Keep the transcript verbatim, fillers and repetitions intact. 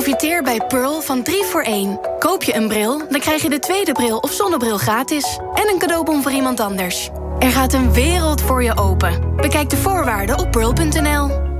Profiteer bij Pearl van drie voor één. Koop je een bril, dan krijg je de tweede bril of zonnebril gratis. En een cadeaubon voor iemand anders. Er gaat een wereld voor je open. Bekijk de voorwaarden op pearl punt n l.